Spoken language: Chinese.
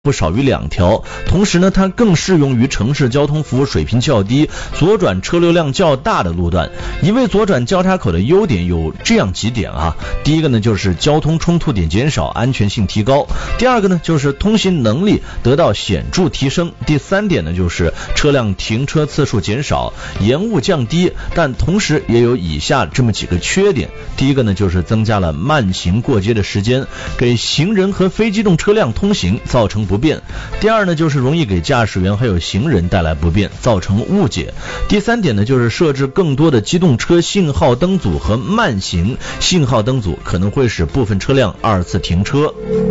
不少于2条，同时呢，它更适用于城市交通服务水平较低、左转车流量较大的路段。一位左转交叉口的优点有这样几点啊，第一个呢就是交通冲突点减少，安全性提高；第二个呢就是通行能力得到显著提升；第3点呢就是车辆停车次数减少，延误降低，但同时也有以下这么几个缺点。第一个呢就是增加了慢行过街的时间，给行人和非机动车辆通行造成不便；第二呢就是容易给驾驶员还有行人带来不便，造成误解；第3点呢就是设置更多的机动车信号灯组和慢行信号灯组，可能会使部分车辆2次停车。